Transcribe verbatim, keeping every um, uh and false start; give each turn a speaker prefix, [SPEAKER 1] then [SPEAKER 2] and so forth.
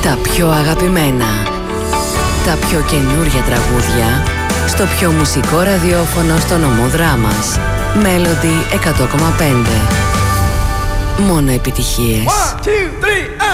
[SPEAKER 1] Τα πιο αγαπημένα, τα πιο καινούρια τραγούδια στο πιο μουσικό ραδιόφωνο στο νομό Δράμας. Melody εκατό κόμμα πέντε. Μόνο επιτυχίες.
[SPEAKER 2] One, two, three,